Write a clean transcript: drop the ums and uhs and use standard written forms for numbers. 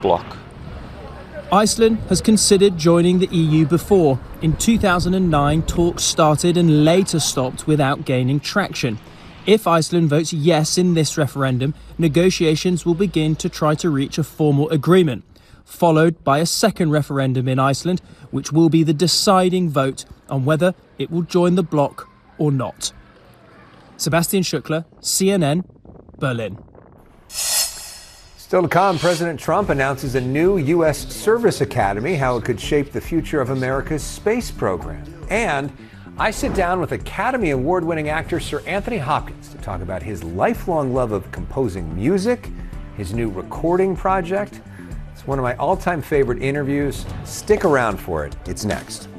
bloc. Iceland has considered joining the EU before. In 2009, talks started and later stopped without gaining traction. If Iceland votes yes in this referendum, negotiations will begin to try to reach a formal agreement, followed by a second referendum in Iceland, which will be the deciding vote on whether it will join the bloc or not. Sebastian Schuckler, CNN, Berlin. Still to come, President Trump announces a new U.S. Service Academy, how it could shape the future of America's space program. And I sit down with Academy Award-winning actor Sir Anthony Hopkins to talk about his lifelong love of composing music, his new recording project. It's one of my all-time favorite interviews. Stick around for it. It's next.